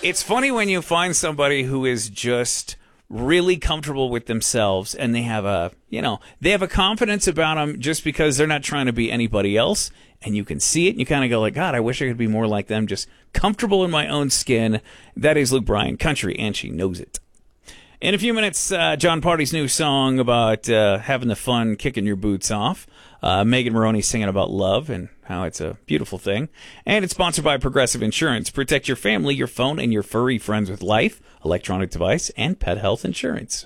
It's funny when you find somebody who is just really comfortable with themselves and they have a confidence about them just because they're not trying to be anybody else. And you can see it and you kind of go like, God, I wish I could be more like them, just comfortable in my own skin. That is Luke Bryan Country, and she knows it. In a few minutes, John Party's new song about having the fun, kicking your boots off. Megan Maroney singing about love and how it's a beautiful thing. And it's sponsored by Progressive Insurance. Protect your family, your phone, and your furry friends with life, electronic device, and pet health insurance.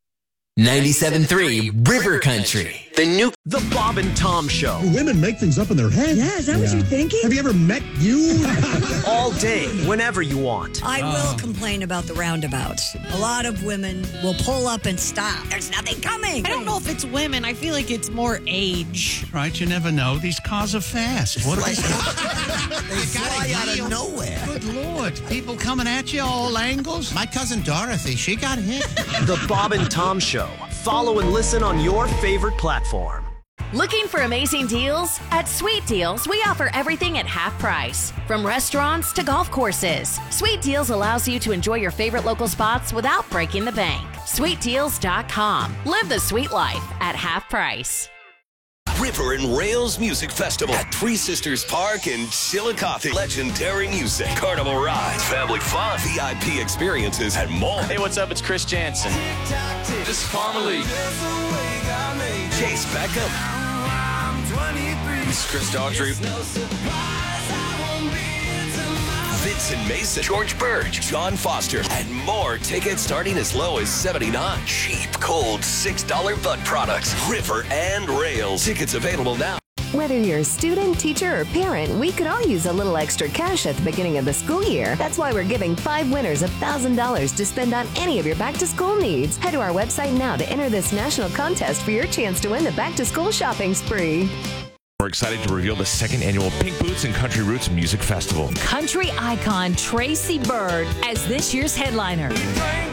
97.3 River Country. The Bob and Tom Show. Women make things up in their head. Yeah, is that what you're thinking? Have you ever met you? All day, whenever you want. I will complain about the roundabouts. A lot of women will pull up and stop. There's nothing coming. I don't know if it's women. I feel like it's more age. Right, you never know. These cars are fast. What They fly out of nowhere. Good Lord. People coming at you all angles. My cousin Dorothy, she got hit. The Bob and Tom Show. Follow and listen on your favorite platform. Looking for amazing deals? At Sweet Deals, we offer everything at half price. From restaurants to golf courses, Sweet Deals allows you to enjoy your favorite local spots without breaking the bank. SweetDeals.com. Live the sweet life at half price. River and Rails Music Festival at Three Sisters Park in Chillicothe. Legendary music, carnival rides, family fun, VIP experiences, and more. Hey, what's up? It's Chris Jansen. This is Farmerly. Chase Beckham. This is Chris Daughtry. Vincent Mason, George Burge, John Foster, and more. Tickets starting as low as $79. Cheap, cold, $6 Bud products. River and Rails. Tickets available now. Whether you're a student, teacher, or parent, we could all use a little extra cash at the beginning of the school year. That's why we're giving 5 winners $1,000 to spend on any of your back-to-school needs. Head to our website now to enter this national contest for your chance to win the back-to-school shopping spree. We're excited to reveal the second annual Pink Boots and Country Roots Music Festival. Country icon Tracy Byrd as this year's headliner.